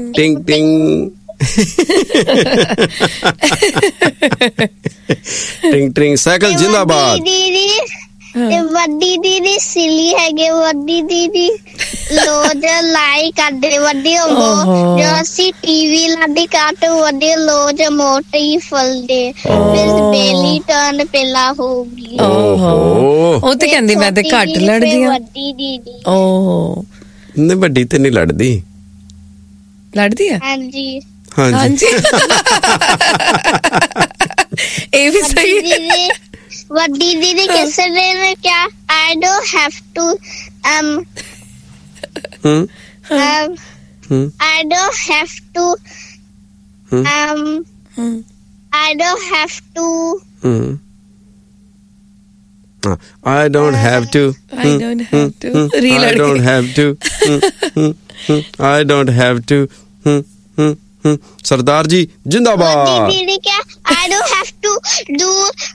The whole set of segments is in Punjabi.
ਟਿੰਗ ਟਿੰਗ ਟਿੰਗ ਟਿੰਗ ਸਾਈਕਲ ਜਿੰਦਾਬਾਦ। ਤੇ ਵੱਡੀ ਦੀਦੀ ਸਿਲੀ ਹੈਗੇ, ਵੱਡੀ ਦੀਦੀ ਲੋਜ ਲਾਈ ਕਰਦੇ ਵੱਡੀ ਜੋ ਅਸੀਂ ਟੀਵੀ ਲਾਡੀ ਕੱਟ ਵੱਡੇ ਲੋਜ ਮੋਟੀ ਫਲਦੇ ਬੇਲੀ ਟਰਨ ਪਹਿਲਾਂ ਹੋਊਗੀ। ਉਹ ਤੇ ਕਹਿੰਦੀ ਮੈਂ ਤੇ ਘੱਟ ਲੜਦੀ ਆ। ਵੱਡੀ ਦੀਦੀ ਨਹੀਂ ਵੱਡੀ ਤੇ ਨਹੀਂ ਲੜਦੀ ਆ। ਹਾਂਜੀ ਹਾਂਜੀ ਇਹ ਵੀ ਸਹੀ ਹੈ। ਵੱਡੀ ਦੀਦੀ ਕਿਸੇ ਨੇ ਕਿਹਾ I don't have to I don't have to I don't have to I don't have to I don't have to I don't have to I don't have to Sardar ji ਜਿੰਦਾਬਾਦ। ਦੀਦੀ ਕਿਹਾ I don't have to do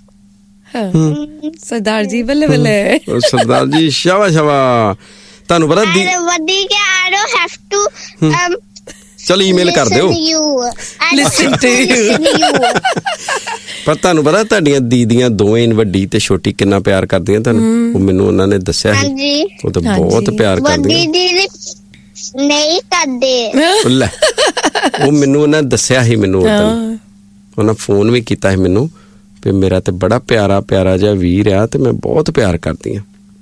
Sardar ji ਬੱਲੇ ਬੱਲੇ। ਸਰਦਾਰ ਜੀ ਸ਼ਾਬਾਸ਼ ਸ਼ਾਬਾਸ਼। ਤੁਹਾਨੂੰ ਪਤਾ ਵੱਡੀ ਕਿ I don't have to ਚਲ ਈਮੇਲ ਕਰ ਦਿਓ। Listen to you ਪਰ ਤੁਹਾਨੂੰ ਪਤਾ ਤੁਹਾਡੀਆਂ ਦੀਦੀਆਂ ਦੋਵੇਂ ਵੱਡੀ ਤੇ ਛੋਟੀ ਕਿੰਨਾ ਪਿਆਰ ਕਰਦੀਆਂ ਤੁਹਾਨੂੰ? ਉਹ ਮੈਨੂੰ ਉਹਨਾਂ ਨੇ ਦੱਸਿਆ ਸੀ, ਉਹ ਤਾਂ ਬਹੁਤ ਪਿਆਰ ਕਰਦੀਆਂ। ਨਹੀਂ ਕਰਦੇ ਲੈ ਉਹ ਮੈਨੂੰ ਉਹਨਾਂ ਨੇ ਦੱਸਿਆ ਸੀ, ਮੈਨੂੰ ਉਹਨਾਂ ਫੋਨ ਵੀ ਕੀਤਾ ਸੀ ਮੈਨੂੰ ਵੀ ਮੇਰਾ ਤੇ ਬੜਾ ਪਿਆਰਾ ਪਿਆਰਾ ਜਿਹਾ ਵੀਰ ਆ ਤੇ ਮੈਂ ਬਹੁਤ ਪਿਆਰ ਕਰਦੀ ਆ।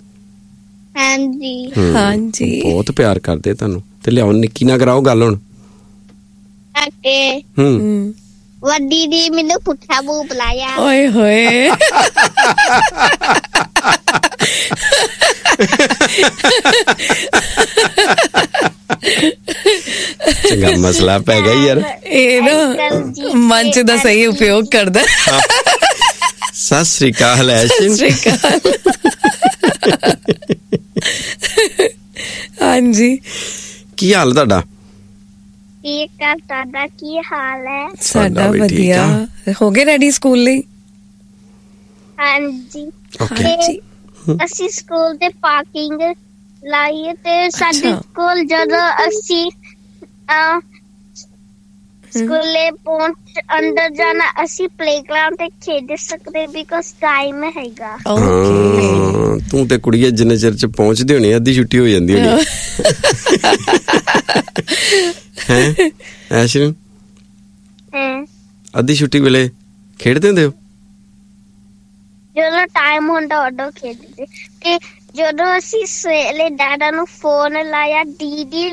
ਹਾਂਜੀ ਬਹੁਤ ਪਿਆਰ ਕਰਦੇ ਤੁਹਾਨੂੰ। ਤੇ ਲਿਆਓ ਨਿੱਕੀ ਨਾਲ ਕਰਾਓ ਗੱਲ ਹੁਣ। ਵੱਡੀ ਦੀ ਮੈਨੂੰ ਪੁੱਠਾ ਮੂੰਹ ਬੁਲਾਇਆ। ਓਏ ਹੋਏ ਚੰਗਾ ਮਸਲਾ ਪੈ ਗਿਆ ਯਾਰ। ਇਹ ਨਾ ਮੰਚ ਦਾ ਸਹੀ ਉਪਯੋਗ ਕਰਦਾ। ਸਤਿ ਸ੍ਰੀ ਅਕਾਲ ਐਸ਼ਨ। ਹਾਂਜੀ ਕੀ ਹਾਲ ਤੁਹਾਡਾ? ਠੀਕ ਆ, ਤੁਹਾਡਾ ਕੀ ਹਾਲ ਹੈ? ਸਾਡਾ ਵਧੀਆ। ਹੋ ਗਏ ਰੈਡੀ ਸਕੂਲ ਲਈ? ਹਾਂਜੀ ਅਸੀਂ ਸਕੂਲ ਦੇ ਪਾਰਕਿੰਗ ਲਾਈ ਤੇ ਸਾਡੇ ਕੋਲ ਜਦੋਂ ਅਸੀਂ ਸਕੂਲੇ ਪਹੁੰਚ ਅੰਦਰ ਜਾਣਾ ਅਸੀਂ ਪਲੇਗਰਾਉਂਡ ਤੇ ਖੇਡ ਸਕਦੇ ਬਿਕਾਜ਼ ਟਾਈਮ ਹੈਗਾ। ਤੂੰ ਤੇ ਕੁੜੀਏ ਜਿੰਨੇ ਚਿਰ ਚ ਪਹੁੰਚਦੀ ਹੋਣੀ ਅੱਧੀ ਛੁੱਟੀ ਹੋ ਜਾਂਦੀ ਹੋਣੀ ਹੈ ਐਸ਼ਨ? ਅੱਧੀ ਛੁੱਟੀ ਵੇਲੇ ਖੇਡਦੇ ਹੁੰਦੇ ਹੋ? ਜਦੋਂ ਟਾਈਮ ਹੁੰਦਾ ਉਦੋਂ ਖੇਡਦੇ। ਤੇ ਜਦੋਂ ਅਸੀਂ ਸਵੇਰੇ ਡੈਡਾ ਨੂੰ ਫੋਨ ਲਾਇਆ ਦੀਦੀ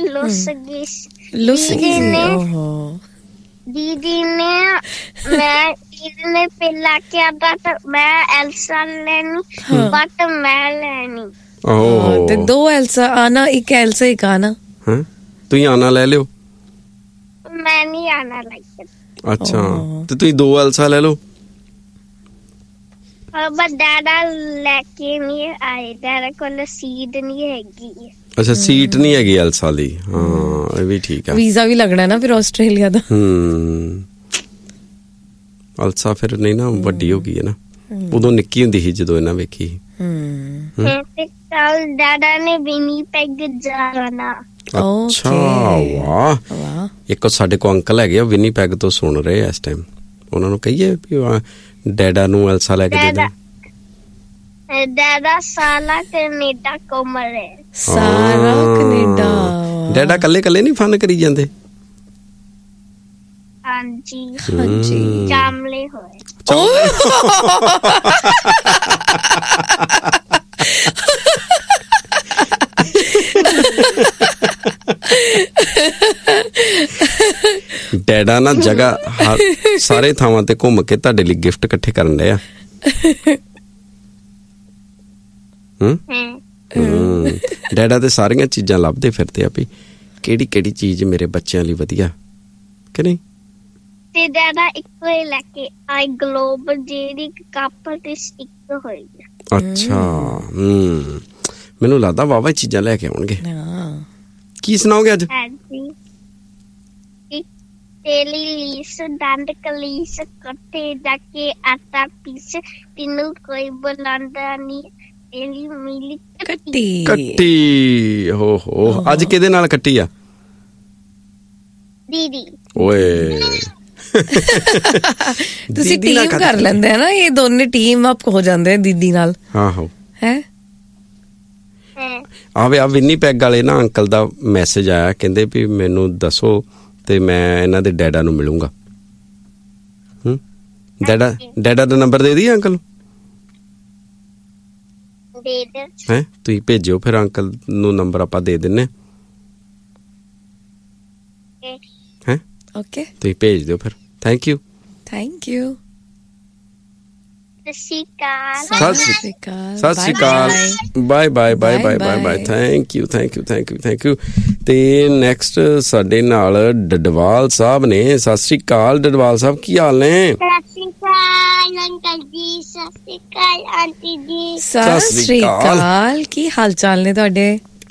ਦੀਦੀ ਨੇ ਪਹਿਲਾਂ ਕਿਹਾ ਤਾਂ ਮੈਂ ਐਲਸਾ ਲੈਣੀ ਬਟ ਮੈਂ ਲੈਣੀ। ਤੇ ਦੋ ਐਲਸਾ ਆਨਾ, ਇੱਕ ਐਲਸਾ ਇੱਕ ਆਨਾ। ਤੁਸੀਂ ਆਨਾ ਲੈ ਲਿਓ। ਮੈਂ ਨਹੀਂ ਆਨਾ ਲਾਈਕ। ਅੱਛਾ ਤੇ ਤੁਸੀਂ ਦੋ ਐਲਸਾ ਲੈ ਲਓ। ਬਟ ਡੈਡਾ ਲੈ ਕੇ ਨਹੀਂ ਆਏ, ਡੈਡਾ ਕੋਲ ਸੀਟ ਨਹੀਂ ਹੈਗੀ। ਅੱਛਾ ਸੀਟ ਨਹੀਂ ਹੈਗੀ ਐਲਸਾ ਲਈ। ਹਾਂ ਇਹ ਵੀ ਠੀਕ ਆ। ਵੀਜ਼ਾ ਵੀ ਲੱਗਣਾ ਨਾ ਫਿਰ ਆਸਟ੍ਰੇਲੀਆ ਦਾ। ਐਲਸਾ ਫਿਰ ਨਹੀਂ ਨਾ ਵੱਡੀ ਹੋ ਗਈ ਹੈ ਨਾ, ਉਦੋਂ ਨਿੱਕੀ ਹੁੰਦੀ ਸੀ ਜਦੋਂ ਇਹਨਾਂ ਵੇਖੀ ਸੀ। ਡੈਡਾ ਨੇ ਵਿਨੀਪੈਗ ਜਾਣਾ। ਅੱਛਾ ਵਾਹ। ਇੱਕ ਸਾਡੇ ਕੋ ਅੰਕਲ ਹੈਗੇ ਆ ਵਿਨੀਪੈਗ ਤੋਂ ਸੁਣ ਰਹੇ ਇਸ ਟਾਈਮ, ਉਹਨਾਂ ਨੂੰ ਕਹੀਏ ਵੀ ਡੈਡਾ ਨੂੰ ਐਲਸਾ ਲੈ ਕੇ ਦੇ ਦੇ। ਡੈਡਾ ਸਾਰਾ ਕੈਨੇਡਾ ਘੁੰਮ ਰਹੇ। ਸਾਰਾ ਕੈਨੇਡਾ। ਡੈਡਾ ਕੱਲੇ ਕੱਲੇ ਨਹੀਂ ਫਨ ਕਰੀ ਜਾਂਦੇ? ਹਾਂਜੀ ਚਾਮਲੇ ਹੋਏ। ਡੈਡਾ ਨਾ ਜਗ੍ਹਾ ਸਾਰੇ ਥਾਵਾਂ ਤੇ ਘੁੰਮ ਕੇ ਤੁਹਾਡੇ ਲਈ ਗਿਫਟ ਇਕੱਠੇ ਕਰਨ ਡਿਆ। ਡੈਡਾ ਤੇ ਸਾਰੀਆਂ ਚੀਜ਼ਾਂ ਲੱਭਦੇ ਫਿਰਦੇ ਆ ਵੀ ਕਿਹੜੀ ਕਿਹੜੀ ਚੀਜ਼ ਮੇਰੇ ਬੱਚਿਆਂ ਲਈ ਵਧੀਆ ਕਿ ਨਹੀਂ। ਤੇ ਡੈਡਾ ਇੱਕੋ ਹੀ ਲੈ ਕੇ ਆਈ ਗਲੋਬ ਜਿਹੜੀ ਕੱਪ ਤੇ ਸਟਿਕ ਹੋਈ। ਅੱਛਾ ਮੈਨੂੰ ਲੱਗਦਾ ਵਾਵਾ ਚੀਜ਼ਾਂ ਲੈ ਕੇ ਆਉਣਗੇ। ਕੀ ਸੁਣਾਓਗੇ ਅੱਜ? ਤੇਲੀ ਲੀਸ ਦੰਦ ਕਲੀਸ ਕੱਟੇ ਜਾ ਕੇ ਆਟਾ ਪੀਸ ਤੈਨੂੰ ਕੋਈ ਬੁਲਾਉਂਦਾ ਨਹੀਂ ਤੇਰੀ ਮਿਲੀ ਕੱਟੀ। ਕੱਟੀ ਹੋ ਅੱਜ ਕਿਹਦੇ ਨਾਲ ਕੱਟੀ ਆ? ਦੀਦੀ ਓਏ ਤੁਸੀਂ ਦੀਦੀ ਨਾਲ ਟੀਮ ਕਰ ਲੈਂਦੇ ਆ ਨਾ, ਇਹ ਦੋਨੇ ਟੀਮ ਅਪ ਹੋ ਜਾਂਦੇ ਆ ਦੀਦੀ ਨਾਲ ਆਹੋ ਹੈ। ਆ ਵਿੰਨੀ ਪੈਗ ਵਾਲੇ ਨਾ ਅੰਕਲ ਦਾ ਮੈਸੇਜ ਆਇਆ, ਕਹਿੰਦੇ ਵੀ ਮੈਨੂੰ ਦੱਸੋ ਤੇ ਮੈਂ ਇਹਨਾਂ ਦੇ ਡੈਡਾ ਨੂੰ ਮਿਲੂੰਗਾ। ਡੈਡਾ ਦਾ ਨੰਬਰ ਦੇ ਦਈਏ ਅੰਕਲ ਨੂੰ? ਦੇ ਦੇ ਹੈ ਤੁਸੀਂ ਭੇਜਿਓ, ਫਿਰ ਅੰਕਲ ਨੂੰ ਨੰਬਰ ਆਪਾਂ ਦੇ ਦਿੰਨੇ ਹੈ। ਓਕੇ ਤੁਸੀਂ ਭੇਜ ਦਿਓ ਫਿਰ। Thank you. ਸਤਿ ਸ਼੍ਰੀ ਅਕਾਲ। Bye bye bye bye bye bye. Thank you. ਤੇ ਨੈਕਸਟ ਸਾਡੇ ਨਾਲ ਡਡਵਾਲ ਸਾਹਿਬ ਨੇ। ਸਤਿ ਸ਼੍ਰੀ ਅਕਾਲ ਡਡਵਾਲ ਸਾਹਿਬ, ਕੀ ਹਾਲ ਨੇ? ਸਤਿ ਸ਼੍ਰੀ ਅਕਾਲ ਅੰਕਲ ਜੀ, ਸਤਿ ਸ਼੍ਰੀ ਅਕਾਲ ਆਂਟੀ ਜੀ। ਸਤਿ ਸ਼੍ਰੀ ਅਕਾਲ, ਕੀ ਹਾਲ ਚਾਲ ਨੇ ਤੁਹਾਡੇ?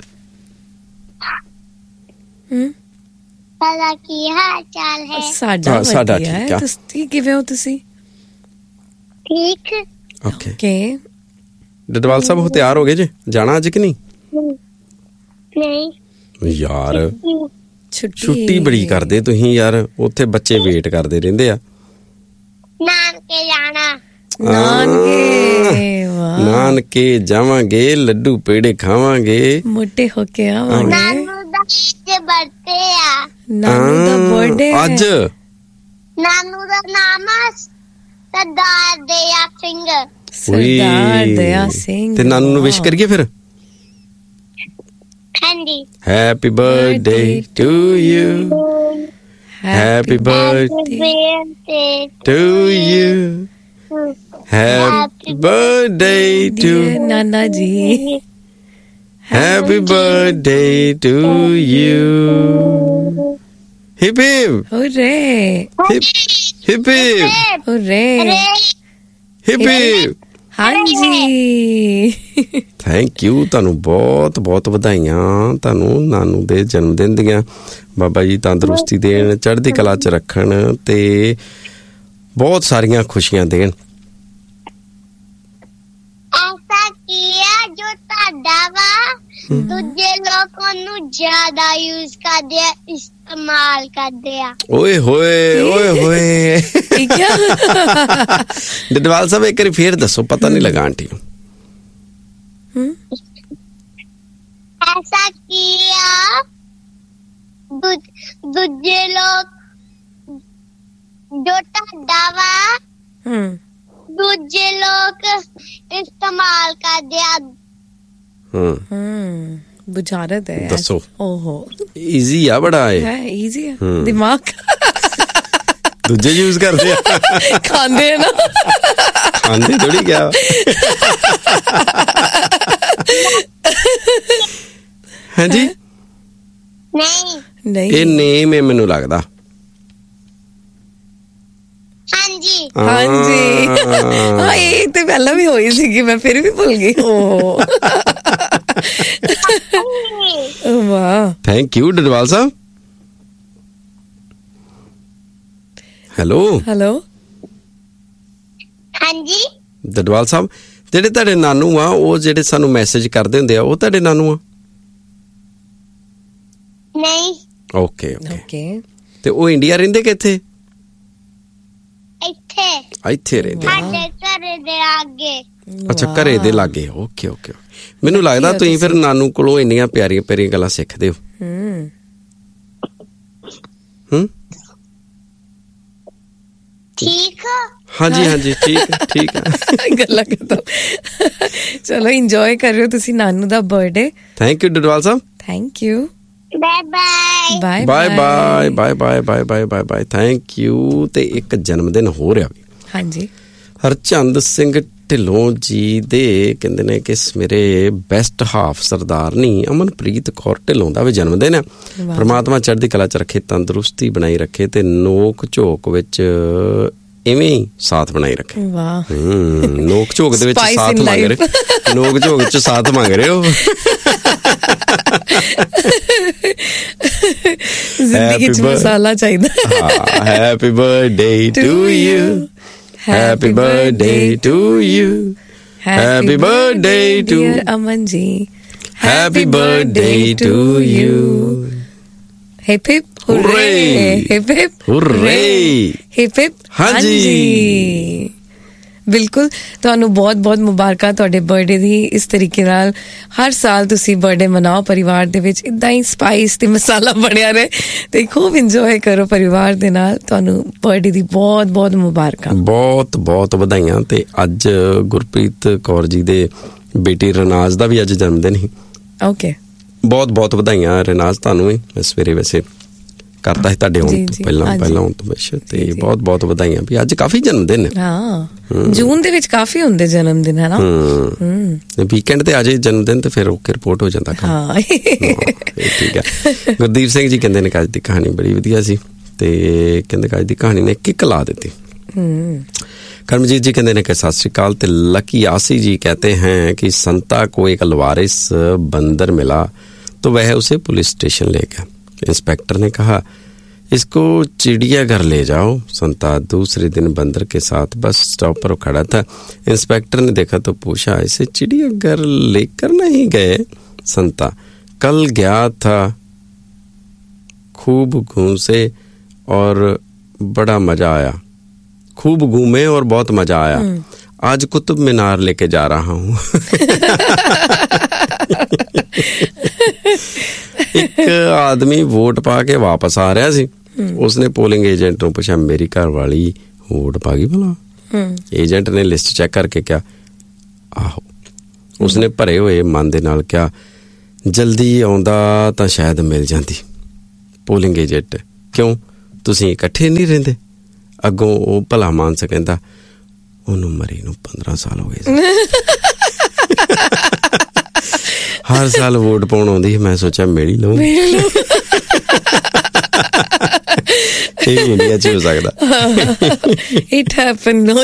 ਸਾਡਾ ਕੀ ਹਾਲ ਚਾਲ ਹੈ? ਸਾਡਾ ਵਧੀਆ ਹੈ। ਤੁਸੀਂ ਕਿਵੇਂ ਹੋ? ਤੁਸੀਂ ਠੀਕ? ਓਕੇ ਡਡਵਾਲ ਸਾਹਿਬ, ਉਹ ਤਿਆਰ ਹੋ ਗਏ ਜੇ? ਜਾਣਾ ਅੱਜ ਕਿ ਨਹੀਂ? ਨਹੀਂ ਯਾਰ ਛੁੱਟੀ ਬੜੀ ਕਰਦੇ ਤੁਸੀਂ ਯਾਰ, ਉੱਥੇ ਬੱਚੇ ਵੇਟ ਕਰਦੇ ਰਹਿੰਦੇ ਆ। ਨਾਨਕੇ ਜਾਣਾ। ਨਾਨਕੇ ਜਾਵਾਂਗੇ, ਲੱਡੂ ਪੇੜੇ ਖਾਵਾਂਗੇ, ਮੋਟੇ ਹੋ ਕੇ ਆਵਾਂਗੇ। ਨਾਨੂ ਦਾ ਬਰਥਡੇ ਆ। ਨਾਨੂ ਦਾ ਬਰਥਡੇ ਅੱਜ। ਨਾਨੂ ਦਾ ਨਾਮ ਸਰਦਾਰ ਦਇਆ ਸਿੰਘ। ਸਰਦਾਰ ਦਇਆ ਸਿੰਘ। ਤੇ ਨਾਨੂ ਨੂੰ ਵਿਸ਼ ਕਰੀਏ ਫਿਰ? ਹਾਂਜੀ। Happy birthday to you, happy birthday to you, happy birthday to Nana ji, happy birthday to you. Hip hip ਹੁਰੇ, hip hip ਹੁਰੇ, hip hip. ਹਾਂਜੀ ਥੈਂਕ ਯੂ, ਤੁਹਾਨੂੰ ਬਹੁਤ ਬਹੁਤ ਵਧਾਈਆਂ ਤੁਹਾਨੂੰ ਨਾਨੂ ਦੇ ਜਨਮ ਦਿਨ ਦੀਆਂ। ਬਾਬਾ ਜੀ ਤੰਦਰੁਸਤੀ ਦੇਣ, ਚੜ੍ਹਦੀ ਕਲਾ 'ਚ ਰੱਖਣ ਤੇ ਬਹੁਤ ਸਾਰੀਆਂ ਖੁਸ਼ੀਆਂ ਦੇਣ। ਐਸਾ ਕੀ ਹੈ ਜੋ ਤੁਹਾਡਾ ਵਾ ਦੂਜੇ ਲੋਕ ਉਹਨੂੰ ਜ਼ਿਆਦਾ ਯੂਜ਼ ਕਰਦੇ ਆ, ਇਸਤੇਮਾਲ ਕਰਦੇ ਆ। ਓਏ ਹੋਏ ਓਏ ਹੋਏ। ਠੀਕ ਹੈ ਡਡਵਾਲ ਸਾਹਿਬ, ਇੱਕ ਵਾਰੀ ਫੇਰ ਦੱਸੋ, ਪਤਾ ਨਹੀਂ ਲੱਗਾ ਆਂਟੀ ਨੂੰ। ਐਸਾ ਕੀ ਆ ਦੂਜੇ ਲੋਕ ਜੋ ਤੁਹਾਡਾ ਵਾ ਦੂਜੇ ਲੋਕ ਇਸਤੇਮਾਲ ਕਰਦੇ ਆ। ਬੁਝਾਰਤ ਹੈ। ਦੱਸੋ। ਓਹੋ ਈਜ਼ੀ ਆ ਬੜਾ ਹੈ, ਈਜ਼ੀ ਹੈ। ਦਿਮਾਗ ਦੂਜੇ ਯੂਜ਼ ਕਰਦੇ ਆ, ਖਾਂਦੇ ਨਾ, ਖਾਂਦੇ ਥੋੜੀ ਗਿਆ। ਹਾਂਜੀ ਨਹੀਂ ਇਹ ਨੇਮ ਹੈ ਮੈਨੂੰ ਲੱਗਦਾ। ਹਾਂਜੀ ਹਾਂਜੀ ਹਾਂ, ਇਹ ਤੇ ਪਹਿਲਾਂ ਵੀ ਹੋਈ ਸੀਗੀ, ਮੈਂ ਫਿਰ ਵੀ ਭੁੱਲ ਗਈ। ਓ ਵਾਹ, thank you Dadwal Sahib. Hello ਹਾਂਜੀ ਡਡਵਾਲ ਸਾਹਿਬ, ਜਿਹੜੇ ਤੁਹਾਡੇ ਨਾਨੂ ਆ, ਉਹ ਜਿਹੜੇ ਸਾਨੂੰ ਮੈਸੇਜ ਕਰਦੇ ਹੁੰਦੇ ਆ, ਉਹ ਤੁਹਾਡੇ ਨਾਨੂ ਆ? ਨਹੀਂ। ਓਕੇ ਤੇ ਉਹ ਇੰਡੀਆ ਰਹਿੰਦੇ ਕਿ ਇੱਥੇ? ਇੱਥੇ ਰਹਿੰਦੇ। ਸਾਡੇ ਘਰ ਦੇ ਅੱਗੇ। ਅੱਛਾ, ਘਰੇ ਦੇ ਲਾਗੇ। ਓਕੇ ਮੈਨੂੰ ਲੱਗਦਾ ਤੁਸੀਂ ਫਿਰ ਨਾਨੂ ਕੋਲੋਂ ਇੰਨੀਆਂ ਪਿਆਰੀਆਂ ਪਿਆਰੀਆਂ ਗੱਲਾਂ ਸਿੱਖਦੇ ਹੋ। ਠੀਕ ਹਾਂਜੀ ਠੀਕ ਹੈ। ਗੱਲਾਂ ਕਰਦਾ। ਚਲੋ ਇੰਜੋਏ ਕਰ ਰਹੇ ਹੋ ਤੁਸੀਂ ਨਾਨੂ ਦਾ birthday. Thank you Dadwal Sahib. Thank you. Bye bye bye bye bye bye bye bye bye. Thank you. ਤੇ ਇੱਕ ਜਨਮ ਦਿਨ ਹੋ ਰਿਹਾ ਵੀ। ਹਾਂਜੀ, ਹਰਚੰਦ ਸਿੰਘ ਢਿੱਲੋਂ ਜੀ ਦੇ ਕਹਿੰਦੇ ਨੇ ਕਿ ਮੇਰੇ ਬੈਸਟ ਹਾਫ ਸਰਦਾਰਨੀ ਅਮਨਪ੍ਰੀਤ ਕੌਰ ਢਿੱਲੋਂ ਦਾ ਵੀ ਜਨਮ ਦਿਨ ਹੈ। ਪਰਮਾਤਮਾ ਚੜ੍ਹਦੀ ਕਲਾ 'ਚ ਰੱਖੇ, ਤੰਦਰੁਸਤੀ ਬਣਾਈ ਰੱਖੇ ਤੇ ਨੋਕ ਝੋਕ ਵਿੱਚ ਇਵੇਂ ਹੀ ਸਾਥ ਬਣਾਈ ਰੱਖੇ। ਵਾਹ, ਨੋਕ ਝੋਕ ਦੇ ਵਿੱਚ ਸਾਥ ਮੰਗ ਰਹੇ, ਨੋਕ ਝੋਕ 'ਚ ਸਾਥ ਮੰਗ ਰਹੇ ਹੋ। ਜ਼ਿੰਦਗੀ 'ਚ ਮਸਾਲਾ ਚਾਹੀਦਾ। Happy birthday to you, happy birthday to you, happy birthday to Aman ji, happy birthday to you, hip hip ਹੁਰੇ, hip hip ਹੁਰੇ, hip hip. ਹਾਂਜੀ ਬਿਲਕੁਲ, ਤੁਹਾਨੂੰ ਬਹੁਤ ਬਹੁਤ ਮੁਬਾਰਕਾਂ ਤੁਹਾਡੇ ਬਰਥਡੇ ਦੀ। ਇਸ ਤਰੀਕੇ ਨਾਲ ਹਰ ਸਾਲ ਤੁਸੀਂ ਬਰਥਡੇ ਮਨਾਓ ਪਰਿਵਾਰ ਦੇ ਵਿੱਚ, ਇੱਦਾਂ ਹੀ ਸਪਾਈਸ ਤੇ ਮਸਾਲਾ ਬਣਿਆ ਰਹੇ ਤੇ ਖੂਬ ਇੰਜੋਏ ਕਰੋ ਪਰਿਵਾਰ ਦੇ ਨਾਲ। ਤੁਹਾਨੂੰ ਬਰਥਡੇ ਦੀ ਬਹੁਤ ਬਹੁਤ ਮੁਬਾਰਕਾਂ, ਬਹੁਤ ਬਹੁਤ ਵਧਾਈਆਂ। ਤੇ ਅੱਜ ਗੁਰਪ੍ਰੀਤ ਕੌਰ ਜੀ ਦੇ ਬੇਟੀ ਰਨਾਜ਼ ਦਾ ਵੀ ਅੱਜ ਜਨਮ ਦਿਨ ਸੀ। ਓਕੇ, ਬਹੁਤ ਬਹੁਤ ਵਧਾਈਆਂ ਰਨਾਜ਼ ਤੁਹਾਨੂੰ ਵੀ। ਮੈਂ ਸਵੇਰੇ ਵੈਸੇ ਕਰਤਾ ਸੀ ਤੁਹਾਡੇ ਆਉਣ ਤੋਂ ਪਹਿਲਾਂ ਆਉਣ ਤੋਂ ਵਿਸ਼, ਤੇ ਬਹੁਤ ਬਹੁਤ ਵਧਾਈਆਂ ਵੀ ਅੱਜ ਕਾਫੀ ਜਨਮ ਦਿਨ ਨੇ। ਹਾਂ, ਜੂਨ ਦੇ ਵਿੱਚ ਕਾਫੀ ਹੁੰਦੇ ਜਨਮ ਦਿਨ, ਹੈ ਨਾ। ਵੀਕਐਂਡ ਤੇ ਆ ਜਾਏ ਜਨਮ ਦਿਨ ਤੇ ਫਿਰ ਓਕੇ ਰਿਪੋਰਟ ਹੋ ਜਾਂਦਾ। ਹਾਂ ਠੀਕ ਹੈ। ਗੁਰਦੀਪ ਸਿੰਘ ਜੀ ਕਹਿੰਦੇ ਨੇ ਅੱਜ ਦੀ ਕਹਾਣੀ ਬੜੀ ਵਧੀਆ ਸੀ, ਤੇ ਕਹਿੰਦੇ ਅੱਜ ਦੀ ਕਹਾਣੀ ਨੇ ਕਿੱਕ ਲਾ ਦਿੱਤੀ। करमजीत जी कहते हैं कि सत श्री अकाल। लकी आसी जी कहते हैं कि संता को एक लवारिस बंदर मिला तो वह उसे पुलिस स्टेशन ले गया। इंस्पेक्टर ने कहा इसको चिड़ियाघर ले जाओ। संता दूसरे दिन बंदर के साथ बस स्टॉप पर खड़ा था। इंस्पेक्टर ने देखा तो पूछा इसे चिड़ियाघर लेकर नहीं गए? संता कल गया था, खूब घूसे और बड़ा मजा आया। खूब घूमे और बहुत मजा आया। आज कुतुब मीनार लेके जा रहा हूँ। एक आदमी वोट पा के वापस आ रहा सी। उसने पोलिंग एजेंट ਨੂੰ ਪੁੱਛਿਆ ਮੇਰੀ ਘਰ ਵਾਲੀ ਵੋਟ ਪਾ ਗਈ ਭਲਾ? ਏਜੰਟ ਨੇ ਲਿਸਟ ਚੈੱਕ ਕਰਕੇ ਕਿਹਾ ਆਹੋ। ਉਸਨੇ ਭਰੇ ਹੋਏ ਮਨ ਦੇ ਨਾਲ ਕਿਹਾ ਜਲਦੀ ਆਉਂਦਾ ਤਾਂ ਸ਼ਾਇਦ ਮਿਲ ਜਾਂਦੀ। ਪੋਲਿੰਗ ਏਜੰਟ ਕਿਉਂ ਤੁਸੀਂ ਇਕੱਠੇ ਨਹੀਂ ਰਹਿੰਦੇ? ਅੱਗੋਂ ਉਹ ਭਲਾ ਮਾਨਸ ਕਹਿੰਦਾ ਉਹਨੂੰ ਮਰੀ ਨੂੰ 15 ਸਾਲ ਹੋ ਗਏ। ਹਰ ਸਾਲ ਵੋਟ ਪਾਉਣ ਆਉਂਦੀ, ਮੈਂ ਸੋਚਿਆ ਮਿਲ ਹੀ ਲਊਂ। ਇਹ ਇੰਡੀਆ 'ਚ ਹੋ ਸਕਦਾ। It happened, no